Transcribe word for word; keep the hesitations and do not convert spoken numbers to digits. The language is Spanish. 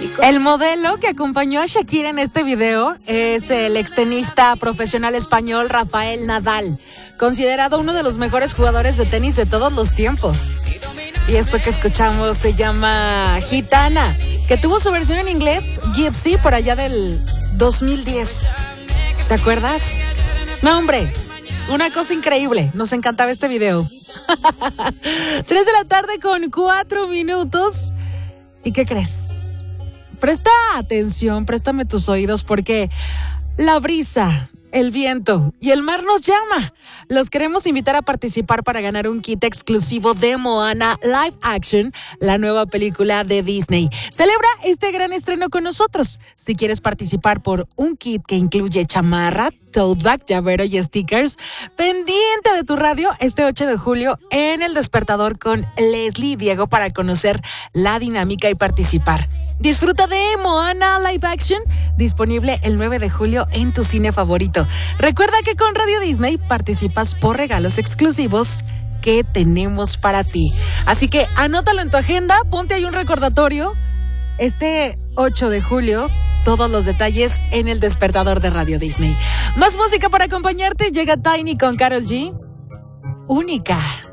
El modelo que acompañó a Shakira en este video es el extenista profesional español Rafael Nadal, considerado uno de los mejores jugadores de tenis de todos los tiempos. Y esto que escuchamos se llama Gitana, que tuvo su versión en inglés, Gypsy, por allá del dos mil diez. ¿Te acuerdas? No, hombre, una cosa increíble. Nos encantaba este video. Tres de la tarde con cuatro minutos. ¿Y qué crees? Presta atención, préstame tus oídos porque la brisa, el viento y el mar nos llama. Los queremos invitar a participar para ganar un kit exclusivo de Moana Live Action, la nueva película de Disney. Celebra este gran estreno con nosotros. Si quieres participar por un kit que incluye chamarra, tote bag, llavero y stickers, pendiente de tu radio este ocho de julio en El Despertador con Leslie y Diego para conocer la dinámica y participar. Disfruta de Moana Live Action, disponible el nueve de julio en tu cine favorito. Recuerda que con Radio Disney participas por regalos exclusivos que tenemos para ti. Así que anótalo en tu agenda, ponte ahí un recordatorio. Este ocho de julio, todos los detalles en El Despertador de Radio Disney. Más música para acompañarte, llega Tiny con Karol G. Única.